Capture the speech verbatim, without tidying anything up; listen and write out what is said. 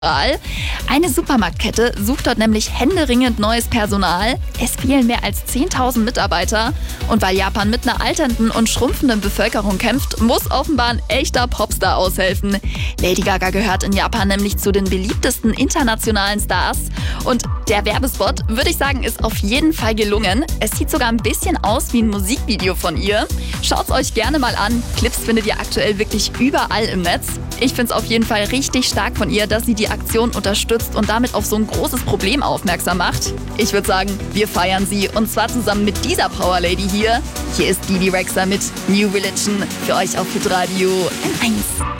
Eine Supermarktkette sucht dort nämlich händeringend neues Personal. Es fehlen mehr als zehntausend Mitarbeiter. Und weil Japan mit einer alternden und schrumpfenden Bevölkerung kämpft, muss offenbar ein echter Popstar aushelfen. Lady Gaga gehört in Japan nämlich zu den beliebtesten internationalen Stars. Und der Werbespot, würde ich sagen, ist auf jeden Fall gelungen. Es sieht sogar ein bisschen aus wie ein Musikvideo von ihr. Schaut's euch gerne mal an. Clips findet ihr aktuell wirklich überall im Netz. Ich finde es auf jeden Fall richtig stark von ihr, dass sie die Aktion unterstützt und damit auf so ein großes Problem aufmerksam macht. Ich würde sagen, wir feiern sie und zwar zusammen mit dieser Power Lady hier. Hier ist Didi Rexha mit New Religion für euch auf Hitradio N eins.